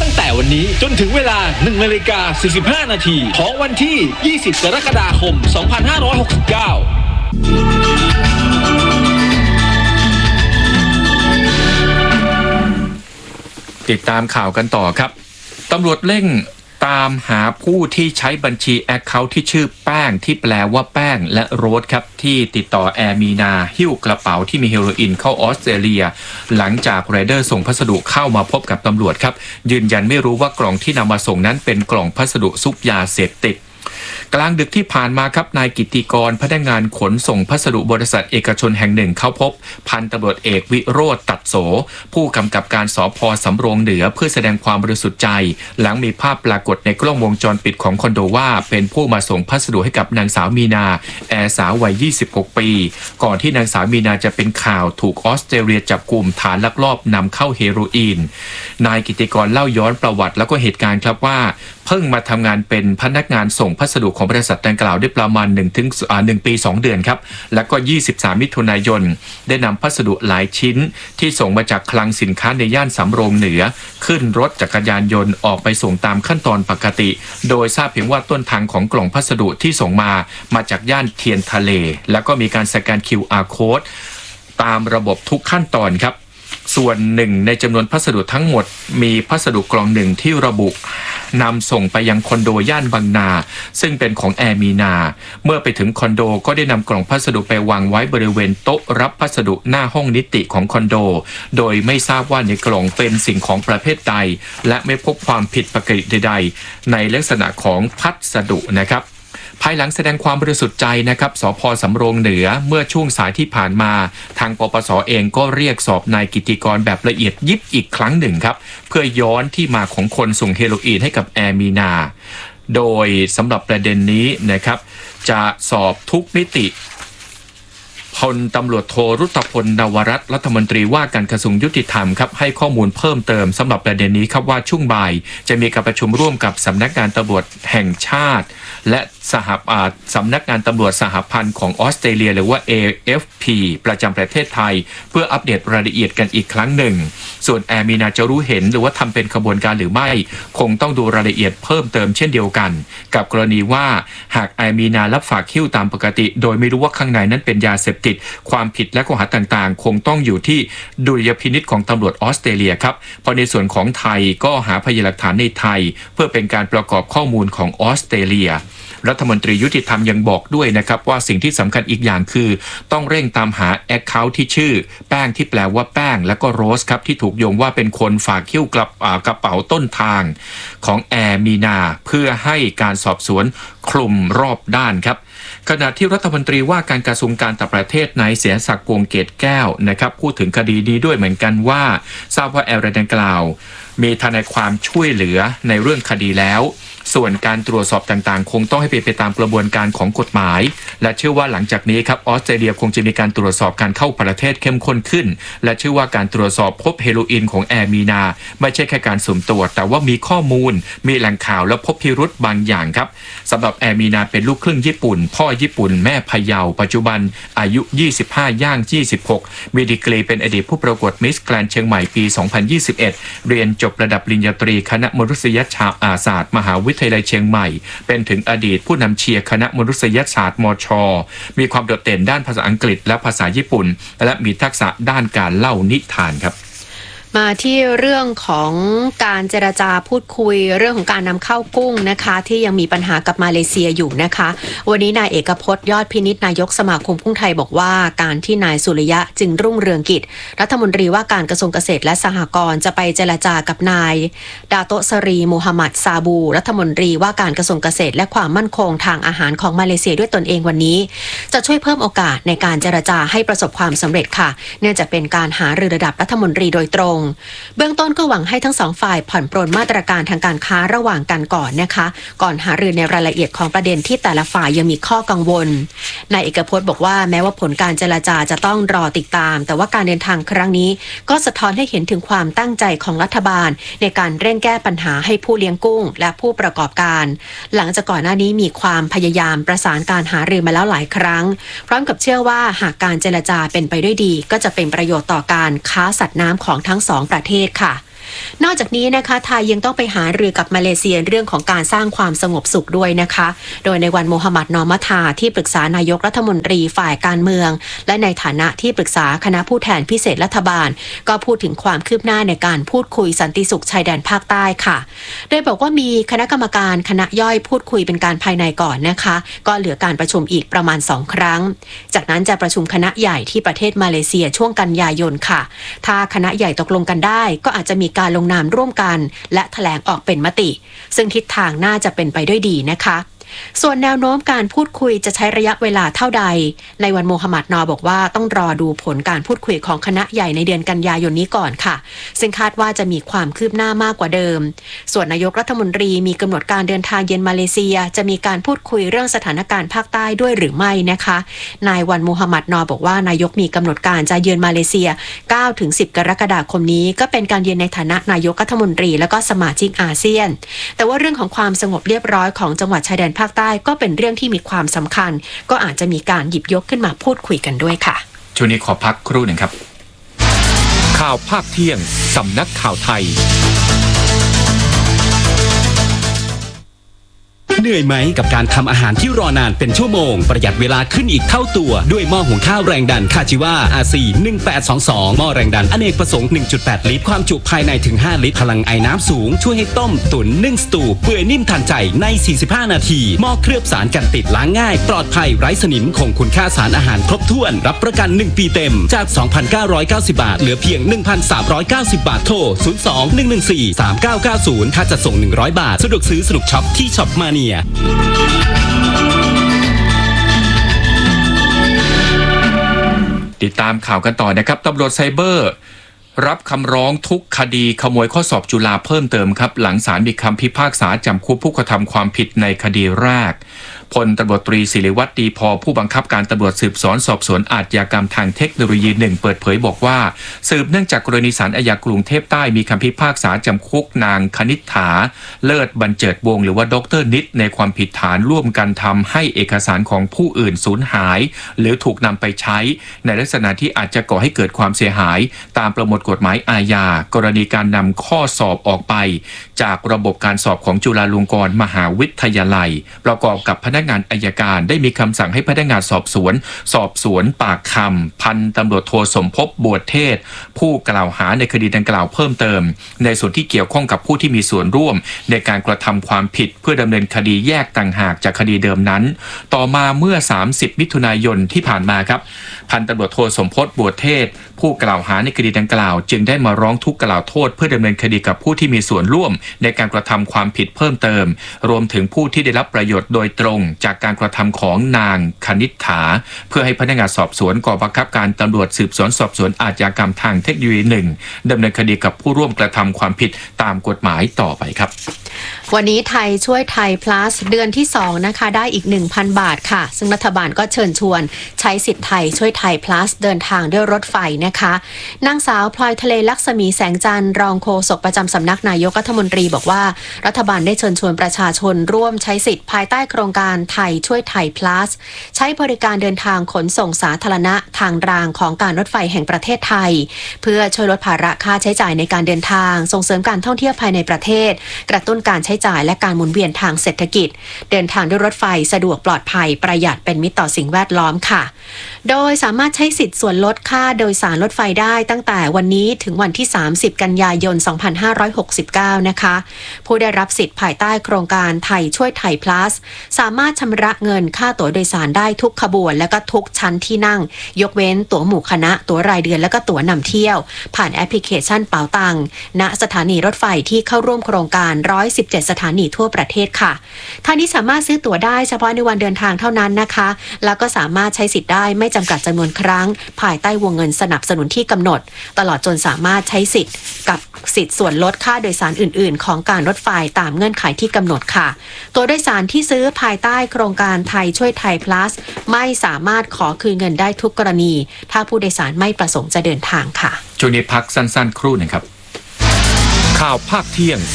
ตั้งแต่วันนี้จนถึงเวลา 1:45 นาทีของวันที่ 20 กรกฎาคม 2569 ติดตามข่าวกันต่อครับตำรวจเร่งตามหาผู้ที่ใช้บัญชีแอคเคาท์ที่ชื่อแป้งที่แปลว่าแป้งและโรสครับที่ติดต่อแอร์มีนาหิ้วกระเป๋าที่มีเฮโรอีนเข้าออสเตรเลียหลังจากไรเดอร์ส่งพัสดุเข้ามาพบกับตำรวจครับยืนยันไม่รู้ว่ากล่องที่นำมาส่งนั้นเป็นกล่องพัสดุซุกยาเสพติดกลางดึกที่ผ่านมาครับนายกิตติกรพนักงานขนส่งพัสดุบริษัทเอกชนแห่งหนึ่งเข้าพบพันตำรวจเอกวิโรจน์ตัดโสผู้กำกับการสภ.สำโรงเหนือเพื่อแสดงความบริสุทธิ์ใจหลังมีภาพปรากฏในกล้องวงจรปิดของคอนโดว่าเป็นผู้มาส่งพัสดุให้กับนางสาวมีนาแอร์สาววัย26ปีก่อนที่นางสาวมีนาจะเป็นข่าวถูกออสเตรเลียจับกุมฐานลักลอบนำเข้าเฮโรอีนนายกิตติกรเล่าย้อนประวัติแล้วก็เหตุการณ์ครับว่าเพิ่งมาทำงานเป็นพนักงานส่งพัสดุของบริษัทดังกล่าวได้ประมาณ1 ปี 2 เดือนครับแล้วก็23 มิถุนายนได้นำพัสดุหลายชิ้นที่ส่งมาจากคลังสินค้าในย่านสำโรงเหนือขึ้นรถจักรยานยนต์ออกไปส่งตามขั้นตอนปกติโดยทราบเพียงว่าต้นทางของกล่องพัสดุที่ส่งมาจากย่านเทียนทะเลแล้วก็มีการสแกน QR Code ตามระบบทุกขั้นตอนครับส่วนหนึ่งในจำนวนพัสดุทั้งหมดมีพัสดุกล่องหนึ่งที่ระบุนำส่งไปยังคอนโดย่านบางนาซึ่งเป็นของแอร์มีนาเมื่อไปถึงคอนโดก็ได้นำกล่องพัสดุไปวางไว้บริเวณโต๊ะรับพัสดุหน้าห้องนิติของคอนโดโดยไม่ทราบว่าในกล่องเป็นสิ่งของประเภทใดและไม่พบความผิดปกติใดๆในลักษณะของพัสดุนะครับภายหลังแสดงความบริสุทธิ์ใจนะครับสภ.สำโรงเหนือเมื่อช่วงสายที่ผ่านมาทางปปส.เองก็เรียกสอบนายกิตติกรแบบละเอียดยิบอีกครั้งหนึ่งครับเพื่อย้อนที่มาของคนส่งเฮโรอีนให้กับแอร์มีนาโดยสำหรับประเด็นนี้นะครับจะสอบทุกมิติพลตำรวจโทรุตพลนวรัตน์รัฐมนตรีว่าการกระทรวงยุติธรรมครับให้ข้อมูลเพิ่มเติมสำหรับประเด็นนี้ครับว่าช่วงบ่ายจะมีการประชุมร่วมกับสำนักงานตำรวจแห่งชาติและสำนักงานตำรวจสหพันธ์ของออสเตรเลียหรือว่า AFP ประจำประเทศไทยเพื่ออัปเดตรายละเอียดกันอีกครั้งหนึ่งส่วนแอร์มีนาจะรู้เห็นหรือว่าทำเป็นขบวนการหรือไม่คงต้องดูรายละเอียดเพิ่มเติมเช่นเดียวกันกับกรณีว่าหากแอร์มีนารับฝากหิ้วตามปกติโดยไม่รู้ว่าข้างในนั้นเป็นยาเสพติดความผิดและข้อหาต่างๆคงต้องอยู่ที่ดุลยพินิจของตำรวจออสเตรเลียครับเพราะในส่วนของไทยก็หาพยานหลักฐานในไทยเพื่อเป็นการประกอบข้อมูลของออสเตรเลียรัฐมนตรียุติธรรมยังบอกด้วยนะครับว่าสิ่งที่สำคัญอีกอย่างคือต้องเร่งตามหาแอคเคาท์ที่ชื่อแป้งที่แปลว่าแป้งแล้วก็โรสครับที่ถูกโยงว่าเป็นคนฝากหิ้วกระเป๋าต้นทางของแอร์มีนาเพื่อให้การสอบสวนคลุมรอบด้านครับขณะที่รัฐมนตรีว่าการกระทรวงการต่างประเทศนายเสียศักดิ์วงศ์เกตแก้วนะครับพูดถึงคดีนี้ด้วยเหมือนกันว่าทราบว่าแอร์ดังกล่าวมีทนายความช่วยเหลือในเรื่องคดีแล้วส่วนการตรวจสอบต่างๆคงต้องให้เป็นไปตามกระบวนการของกฎหมายและเชื่อว่าหลังจากนี้ครับออสเตรเลียคงจะมีการตรวจสอบการเข้าประเทศเข้มข้นขึ้นและเชื่อว่าการตรวจสอบพบเฮโรอีนของแอร์มีนาไม่ใช่แค่การสุ่มตรวจแต่ว่ามีข้อมูลมีแหล่งข่าวและพบพิรุธบางอย่างครับสำหรับแอร์มีนาเป็นลูกครึ่งญี่ปุ่นพ่อญี่ปุ่นแม่พะเยาปัจจุบันอายุ25ย่าง26มีดีกรีเป็นอดีตผู้ประกวดมิสแกรนด์เชียงใหม่ปี2021เรียนจบระดับปริญญาตรีคณะมนุษยศาสตร์มหาวิทยาลัยเชียงใหม่เป็นถึงอดีตผู้นำเชียร์คณะมนุษยศาสตร์มช.มีความโดดเด่นด้านภาษาอังกฤษและภาษาญี่ปุ่นและมีทักษะด้านการเล่านิทานครับมาที่เรื่องของการเจรจาพูดคุยเรื่องของการนำเข้ากุ้งนะคะที่ยังมีปัญหากับมาเลเซียอยู่นะคะวันนี้นายเอกพจน์ยอดพินิจนายกสมาคมกุ้งไทยบอกว่าการที่นายสุริยะจึงรุ่งเรืองกิจรัฐมนตรีว่าการกระทรวงเกษตรและสหกรณ์จะไปเจรจากับนายดาโตะสรีมูฮัมหมัดซาบูรัฐมนตรีว่าการกระทรวงเกษตรและความมั่นคงทางอาหารของมาเลเซียด้วยตนเองวันนี้จะช่วยเพิ่มโอกาสในการเจรจาให้ประสบความสำเร็จค่ะเนื่องจากเป็นการหารือระดับรัฐมนตรีโดยตรงเบื้องต้นก็หวังให้ทั้งสองฝ่ายผ่อนปรนมาตรการทางการค้าระหว่างกันก่อนนะคะก่อนหารือในรายละเอียดของประเด็นที่แต่ละฝ่ายยังมีข้อกังวลนายเอกพจน์บอกว่าแม้ว่าผลการเจรจาจะต้องรอติดตามแต่ว่าการเดินทางครั้งนี้ก็สะท้อนให้เห็นถึงความตั้งใจของรัฐบาลในการเร่งแก้ปัญหาให้ผู้เลี้ยงกุ้งและผู้ประกอบการหลังจากก่อนหน้านี้มีความพยายามประสานการหารือมาแล้วหลายครั้งพร้อมกับเชื่อว่าหากการเจรจาเป็นไปด้วยดีก็จะเป็นประโยชน์ต่อการค้าสัตว์น้ำของทั้งสองประเทศค่ะนอกจากนี้นะคะไทยยังต้องไปหารือกับมาเลเซียเรื่องของการสร้างความสงบสุขด้วยนะคะโดยในวันโมฮัมหมัดนอมัทาที่ปรึกษานายกรัฐมนตรีฝ่ายการเมืองและในฐานะที่ปรึกษาคณะผู้แทนพิเศษรัฐบาลก็พูดถึงความคืบหน้าในการพูดคุยสันติสุขชายแดนภาคใต้ค่ะโดยบอกว่ามีคณะกรรมการคณะย่อยพูดคุยเป็นการภายในก่อนนะคะก็เหลือการประชุมอีกประมาณ2 ครั้งจากนั้นจะประชุมคณะใหญ่ที่ประเทศมาเลเซียช่วงกันยายนค่ะถ้าคณะใหญ่ตกลงกันได้ก็อาจจะมีการลงนามร่วมกันและแถลงออกเป็นมติซึ่งทิศทางน่าจะเป็นไปด้วยดีนะคะส่วนแนวโน้มการพูดคุยจะใช้ระยะเวลาเท่าใดในวันโมฮัมหมัดนอบอกว่าต้องรอดูผลการพูดคุยของคณะใหญ่ในเดือนกันยายนนี้ก่อนค่ะซึ่งคาดว่าจะมีความคืบหน้ามากกว่าเดิมส่วนนายกรัฐมนตรีมีกำหนดการเดินทางเยือนมาเลเซียจะมีการพูดคุยเรื่องสถานการณ์ภาคใต้ด้วยหรือไม่นะคะนายวันโมฮัมหมัดนอบอกว่านายกมีกำหนดการจะเยือนมาเลเซีย 9-10 กรกฎาคมนี้ก็เป็นการเยือนในฐานะนายกรัฐมนตรีและก็สมาชิกอาเซียนแต่ว่าเรื่องของความสงบเรียบร้อยของจังหวัดชายแดนภาคใต้ก็เป็นเรื่องที่มีความสำคัญก็อาจจะมีการหยิบยกขึ้นมาพูดคุยกันด้วยค่ะช่วงนี้ขอพักครู่หนึ่งครับข่าวภาคเที่ยงสำนักข่าวไทยเหนื่อยไหมกับการทำอาหารที่รอนานเป็นชั่วโมงประหยัดเวลาขึ้นอีกเท่าตัวด้วยหม้อหุงข้าวแรงดันคาจิวา RC 1822หม้อแรงดันอเนกประสงค์ 1.8 ลิตรความจุภายในถึง5ลิตรพลังไอ้น้ำสูงช่วยให้ต้มตุ๋นนึ่งสตูเปื่อยนิ่มทันใจใน45นาทีหม้อเคลือบสารกันติดล้างง่ายปลอดภัยไร้สนิมคงคุณค่าสารอาหารครบถ้วนรับประกัน1ปีเต็มจาก 2,990 บาทเหลือเพียง 1,390 บาทโทร 02-114-3990 ค่าจัดส่ง100 บาทสะดวกซื้อสนุกช็อปที่ช็อปมาเนียติดตามข่าวกันต่อนะครับตำรวจไซเบอร์รับคำร้องทุกคดีขโมยข้อสอบจุฬาเพิ่มเติมครับหลังศาลมีคำพิพากษาจำคุกผู้กระทำความผิดในคดีแรกพลตำรวจตรีศิริวัฒน์ดีพอผู้บังคับการตำรวจสืบสวนสอบสวนอาชญากรรมทางเทคโนโลยี1เปิดเผยบอกว่าสืบเนื่องจากกรณีศาลอาญากรุงเทพใต้มีคำพิพากษาจำคุกนางคณิษฐาเลิศบรรเจิดวงศ์หรือว่าดร.นิดในความผิดฐานร่วมกันทำให้เอกสารของผู้อื่นสูญหายหรือถูกนำไปใช้ในลักษณะที่อาจจะก่อให้เกิดความเสียหายตามประมวลกฎหมายอาญากรณีการนำข้อสอบออกไปจากระบบการสอบของจุฬาลงกรณ์มหาวิทยาลัยประกอบกับพนักงานอัยการได้มีคำสั่งให้พนักงานสอบสวนปากคำพันตำรวจโทสมภพบวชเทศผู้กล่าวหาในคดีดังกล่าวเพิ่มเติมในส่วนที่เกี่ยวข้องกับผู้ที่มีส่วนร่วมในการกระทำความผิดเพื่อดำเนินคดีแยกต่างหากจากคดีเดิมนั้นต่อมาเมื่อ30มิถุนายนที่ผ่านมาครับพันตำรวจโทสมภพบวชเทศผู้กล่าวหาในคดีดังกล่าวจึงได้มาร้องทุกข์กล่าวโทษเพื่อดำเนินคดีกับผู้ที่มีส่วนร่วมในการกระทำความผิดเพิ่มเติมรวมถึงผู้ที่ได้รับประโยชน์โดยตรงจากการกระทำของนางคณิษฐาเพื่อให้พนักงานสอบสวนกองบังคับการตำรวจสืบสวนสอบสวนอาชญากรรมทางเทคโนโลยี1ดำเนินคดีกับผู้ร่วมกระทำความผิดตามกฎหมายต่อไปครับวันนี้ไทยช่วยไทย plus เดือนที่2นะคะได้อีก 1,000 บาทค่ะซึ่งรัฐบาลก็เชิญชวนใช้สิทธิ์ไทยช่วยไทย plus เดินทางด้วยรถไฟนะคะนางสาวพลอยทะเลลักษมีแสงจันทร์รองโฆษกประจำสำนักนายกรัฐมนตรีบอกว่ารัฐบาลได้เชิญชวนประชาชนร่วมใช้สิทธิ์ภายใต้โครงการไทยช่วยไทย plus ใช้บริการเดินทางขนส่งสาธารณะทางรางของการรถไฟแห่งประเทศไทยเพื่อช่วยลดภาระค่าใช้จ่ายในการเดินทางส่งเสริมการท่องเที่ยวภายในประเทศกระตุ้นการใช้จ่ายและการหมุนเวียนทางเศรษฐกิจเดินทางด้วยรถไฟสะดวกปลอดภัยประหยัดเป็นมิตรต่อสิ่งแวดล้อมค่ะโดยสามารถใช้สิทธิ์ส่วนลดค่าโดยสารรถไฟได้ตั้งแต่วันนี้ถึงวันที่30กันยายน2569นะคะผู้ได้รับสิทธิ์ภายใต้โครงการไทยช่วยไทย plus สามารถชำระเงินค่าตั๋วโดยสารได้ทุกขบวนและก็ทุกชั้นที่นั่งยกเว้นตั๋วหมู่คณะตั๋วรายเดือนและก็ตั๋วนำเที่ยวผ่านแอปพลิเคชันเป๋าตังณสถานีรถไฟที่เข้าร่วมโครงการ117สถานีทั่วประเทศค่ะท่านนี้สามารถซื้อตั๋วได้เฉพาะในวันเดินทางเท่านั้นนะคะแล้วก็สามารถใช้สิทธิ์ได้ไม่จำกัดจำนวนครั้งภายใต้วงเงินสนับสนุนที่กำหนดตลอดจนสามารถใช้สิทธิ์กับสิทธิ์ส่วนลดค่าโดยสารอื่นๆของการรถไฟตามเงื่อนไขที่กำหนดค่ะตัวโดยสารที่ซื้อภายใต้โครงการไทยช่วยไทย plus ไม่สามารถขอคืนเงินได้ทุกกรณีถ้าผู้โดยสารไม่ประสงค์จะเดินทางค่ะช่วงนี้พักสั้นๆครู่นึงครับข่าวภาคเที่ยง